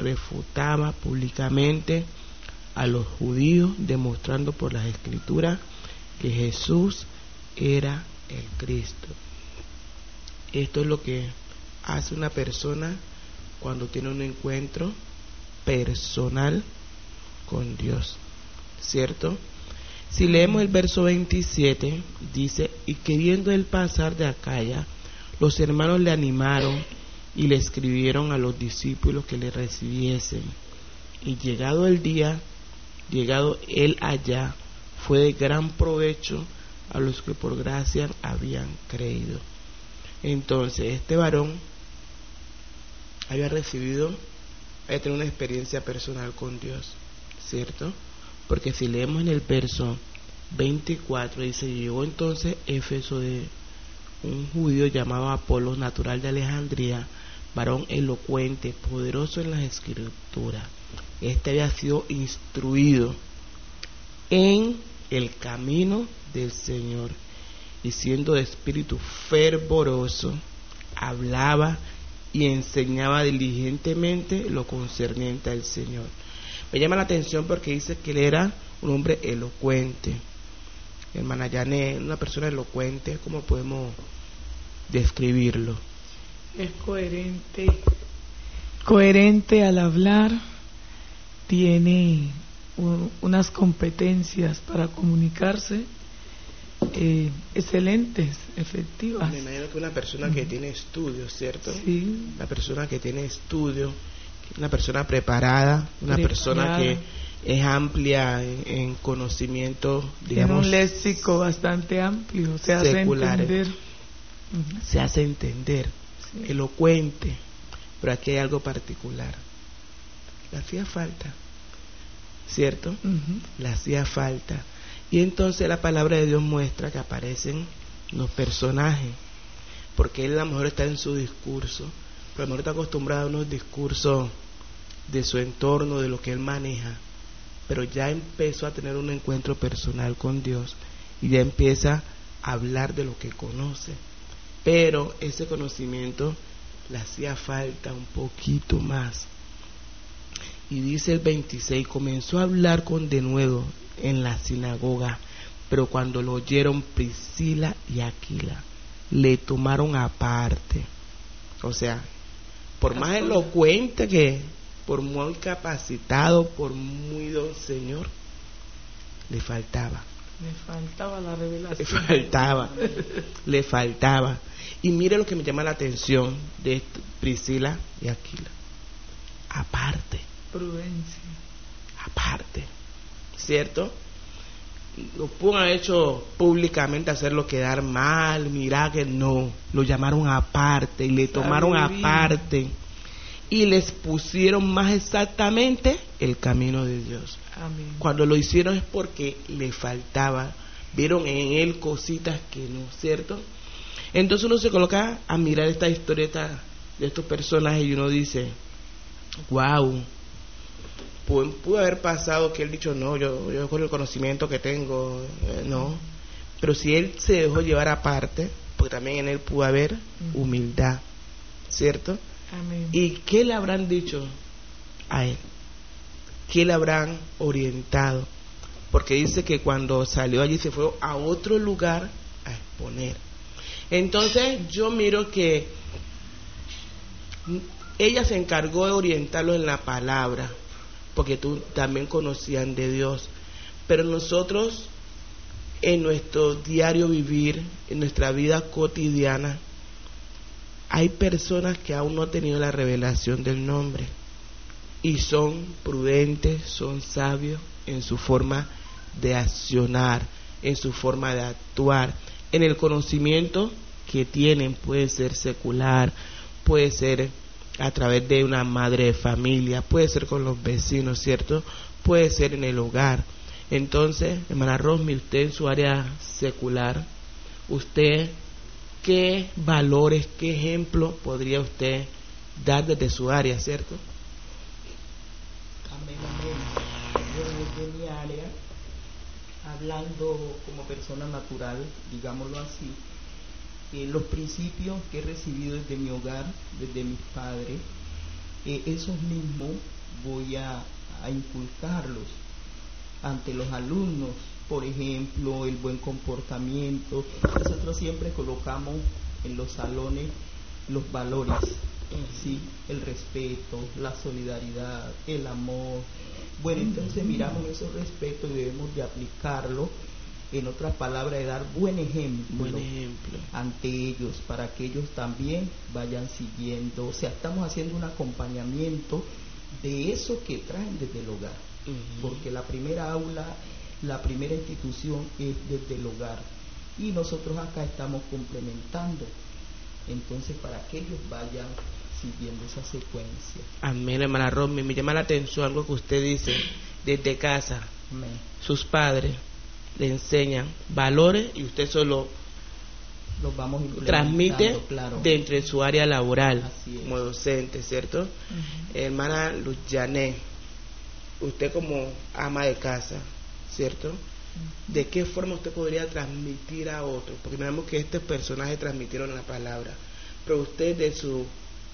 refutaba públicamente a los judíos, demostrando por las escrituras que Jesús era el Cristo. Esto es lo que hace una persona cuando tiene un encuentro personal con Dios, ¿cierto? Si leemos el verso 27, dice: y queriendo él pasar de Acaya, los hermanos le animaron y le escribieron a los discípulos que le recibiesen. Y llegado el día, llegado él allá, fue de gran provecho a los que por gracia habían creído. Entonces este varón había tenido una experiencia personal con Dios, ¿cierto? Porque si leemos en el verso 24, dice: llegó entonces Éfeso de un judío llamado Apolos, natural de Alejandría, varón elocuente, poderoso en las escrituras. Este había sido instruido en el camino del Señor, y siendo de espíritu fervoroso, hablaba y enseñaba diligentemente lo concerniente al Señor. Me llama la atención porque dice que él era un hombre elocuente. Hermana Janet, una persona elocuente, ¿cómo podemos describirlo? Es coherente al hablar, tiene unas competencias para comunicarse excelentes, efectivas. Me imagino que una persona que tiene estudios, ¿cierto? Sí. Una persona que tiene estudios, una persona preparada, una persona que es amplia en conocimiento, digamos, tiene un léxico bastante amplio, se hace entender. Se hace entender, sí. Elocuente, pero aquí hay algo particular. Le hacía falta, ¿cierto? Le hacía falta. Y entonces la palabra de Dios muestra que aparecen los personajes, porque él a lo mejor está en su discurso, pero a lo mejor está acostumbrado a unos discursos de su entorno, de lo que él maneja, pero ya empezó a tener un encuentro personal con Dios y ya empieza a hablar de lo que conoce, pero ese conocimiento le hacía falta un poquito más. Y dice el 26: comenzó a hablar con denuedo en la sinagoga, pero cuando lo oyeron Priscila y Aquila, le tomaron aparte. O sea, por más elocuente que, por muy capacitado, por muy don Señor, le faltaba la revelación. Le faltaba. Y mire lo que me llama la atención de Priscila y Aquila: aparte. Prudencia. Aparte, ¿cierto? Lo pudo haber hecho públicamente, hacerlo quedar mal, mirar que no, lo llamaron aparte y le tomaron aparte y les pusieron más exactamente el camino de Dios. Amén. Cuando lo hicieron es porque le faltaba, vieron en él cositas que no, ¿cierto? Entonces uno se coloca a mirar esta historieta de estos personajes y uno dice: wow, pudo haber pasado que él dicho: no, yo con el conocimiento que tengo, no. Pero si él se dejó llevar aparte, porque también en él pudo haber humildad, ¿cierto? Amén. ¿Y qué le habrán dicho a él? ¿Qué le habrán orientado? Porque dice que cuando salió allí se fue a otro lugar a exponer. Entonces yo miro que ella se encargó de orientarlo en la palabra, porque tú también conocían de Dios. Pero nosotros, en nuestro diario vivir, en nuestra vida cotidiana, hay personas que aún no han tenido la revelación del nombre y son prudentes, son sabios en su forma de accionar, en su forma de actuar, en el conocimiento que tienen. Puede ser secular, puede ser a través de una madre de familia, puede ser con los vecinos, ¿cierto? Puede ser en el hogar. Entonces, hermana Rosmi, usted en su área secular, usted, ¿qué valores, qué ejemplo podría usted dar desde su área, ¿cierto? Amén, amén. Yo desde mi área, hablando como persona natural, digámoslo así, los principios que he recibido desde mi hogar, desde mis padres, esos mismos voy a inculcarlos ante los alumnos. Por ejemplo, el buen comportamiento. Nosotros siempre colocamos en los salones los valores, ¿sí? El respeto, la solidaridad, el amor. Bueno, entonces miramos esos respetos y debemos de aplicarlo, en otras palabras, de dar buen ejemplo ante ellos, para que ellos también vayan siguiendo. O sea, estamos haciendo un acompañamiento de eso que traen desde el hogar, porque la primera aula, la primera institución es desde el hogar, y nosotros acá estamos complementando, entonces para que ellos vayan siguiendo esa secuencia. Amén, hermana Romy. Me llama la atención algo que usted dice, desde casa. Amén. Sus padres le enseñan valores y usted solo los vamos transmite, claro, dentro de su área laboral como es. docente, ¿cierto? Hermana Luz Janet, usted como ama de casa, ¿cierto? ¿De qué forma usted podría transmitir a otros? Porque miramos que estos personajes transmitieron la palabra, pero usted de su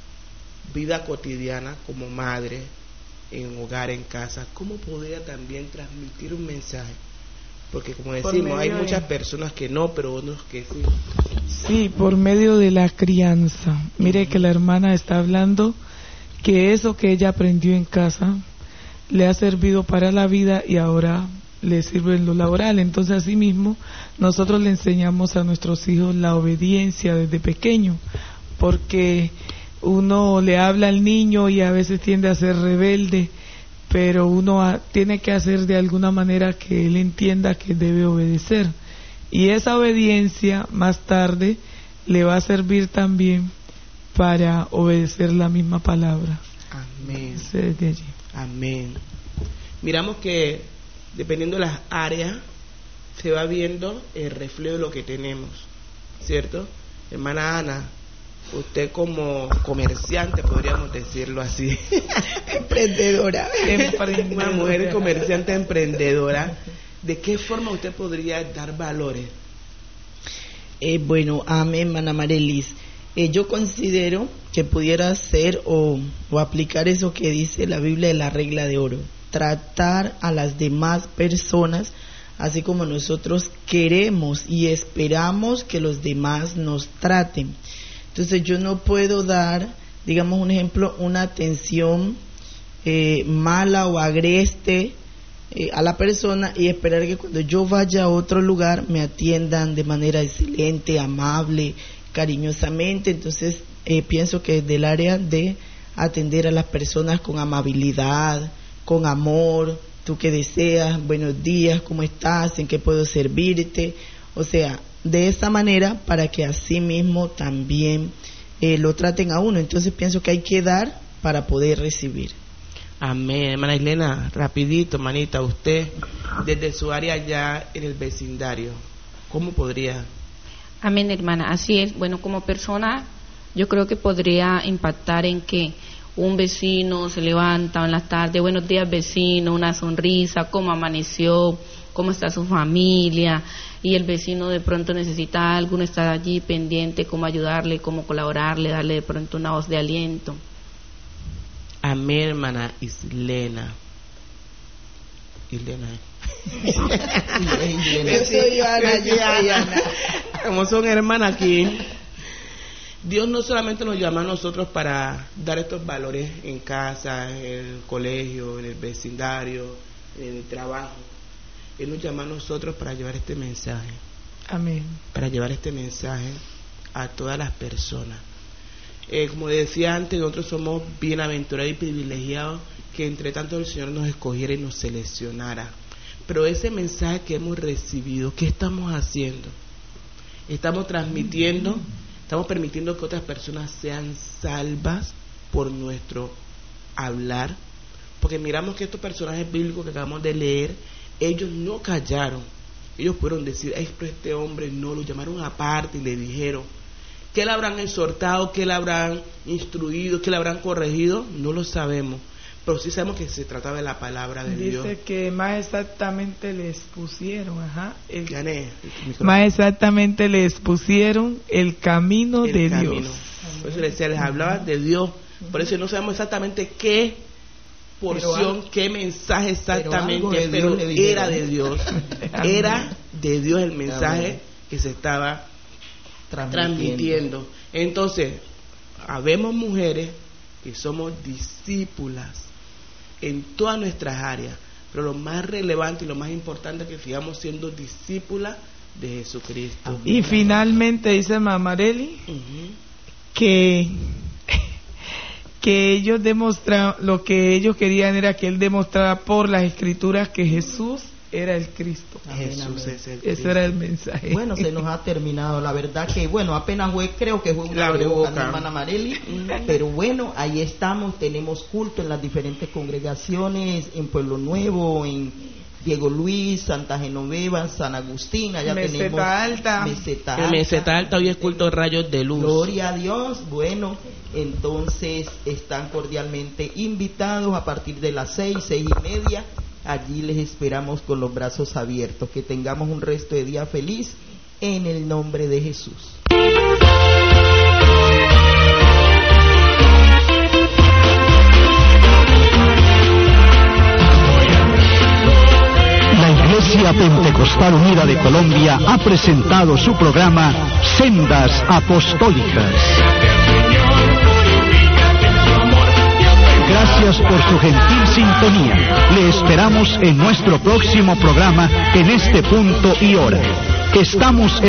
vida cotidiana como madre, en hogar, en casa, ¿cómo podría también transmitir un mensaje? Porque como decimos, hay muchas personas que no, pero otros que sí. Sí, por medio de la crianza. Mire que la hermana está hablando que eso que ella aprendió en casa le ha servido para la vida y ahora le sirve en lo laboral. Entonces, así mismo, nosotros le enseñamos a nuestros hijos la obediencia desde pequeño, porque uno le habla al niño y a veces tiende a ser rebelde, pero uno tiene que hacer de alguna manera que él entienda que debe obedecer, y esa obediencia más tarde le va a servir también para obedecer la misma palabra. Amén. Desde allí. Amén. Miramos que dependiendo de las áreas se va viendo el reflejo de lo que tenemos, ¿cierto? Hermana Ana, usted como comerciante, podríamos decirlo así, emprendedora, una mujer comerciante emprendedora, ¿de qué forma usted podría dar valores? Bueno, amén, hermana Marelis. Yo considero que pudiera ser o aplicar eso que dice la Biblia de la regla de oro: tratar a las demás personas así como nosotros queremos y esperamos que los demás nos traten. Entonces yo no puedo dar, digamos un ejemplo, una atención mala o agreste a la persona y esperar que cuando yo vaya a otro lugar me atiendan de manera excelente, amable, cariñosamente. Entonces pienso que del área de atender a las personas con amabilidad, con amor, tú qué deseas, buenos días, ¿cómo estás? ¿En qué puedo servirte? O sea, de esa manera para que así mismo también lo traten a uno. Entonces pienso que hay que dar para poder recibir. Amén. Hermana Islena, rapidito, hermanita, usted desde su área ya en el vecindario, ¿cómo podría? Amén, hermana, así es. Bueno, como persona yo creo que podría impactar en que un vecino se levanta en la tarde, buenos días vecino, una sonrisa, cómo amaneció, cómo está su familia, y el vecino de pronto necesita algo, uno está allí pendiente, cómo ayudarle, cómo colaborarle, darle de pronto una voz de aliento. Amén, hermana Islena. Islena. Yo soy Ana. Como son hermanas aquí, Dios no solamente nos llama a nosotros para dar estos valores en casa, en el colegio, en el vecindario, en el trabajo. Él nos llama a nosotros para llevar este mensaje. Amén. Para llevar este mensaje a todas las personas. Como decía antes, nosotros somos bienaventurados y privilegiados que entre tanto el Señor nos escogiera y nos seleccionara. Pero ese mensaje que hemos recibido, ¿qué estamos haciendo? Estamos transmitiendo, estamos permitiendo que otras personas sean salvas por nuestro hablar. Porque miramos que estos personajes bíblicos que acabamos de leer, ellos no callaron. Ellos pudieron decir, este hombre no, lo llamaron aparte y le dijeron. ¿Qué le habrán exhortado? ¿Qué le habrán instruido? ¿Qué le habrán corregido? No lo sabemos. Pero sí sabemos que se trataba de la palabra de Dios. Dice que más exactamente le expusieron, más exactamente le expusieron el camino de Dios. Por eso les decía, les hablaba de Dios, Por eso no sabemos exactamente qué porción, qué mensaje exactamente, pero era de Dios. Era de Dios el mensaje que se estaba transmitiendo. Entonces, habemos mujeres que somos discípulas en todas nuestras áreas, pero lo más relevante y lo más importante es que sigamos siendo discípulas de Jesucristo. Y finalmente dice Mamareli que ellos demostraron, lo que ellos querían era que él demostrara por las escrituras que Jesús era el Cristo. Jesús es el Cristo. Ese era el mensaje. Bueno, se nos ha terminado. La verdad que, bueno, apenas creo que fue una boca, hermana Marely, pero bueno, ahí estamos. Tenemos culto en las diferentes congregaciones, en Pueblo Nuevo, en Diego Luis, Santa Genoveva, San Agustín. Allá tenemos Alta. Meseta Alta, hoy es culto de rayos de luz. Gloria a Dios. Bueno, entonces están cordialmente invitados a partir de las 6:30. Allí les esperamos con los brazos abiertos. Que tengamos un resto de día feliz en el nombre de Jesús. La Iglesia Pentecostal Unida de Colombia ha presentado su programa Sendas Apostólicas. Gracias por su gentil sintonía. Le esperamos en nuestro próximo programa en este punto y hora. Estamos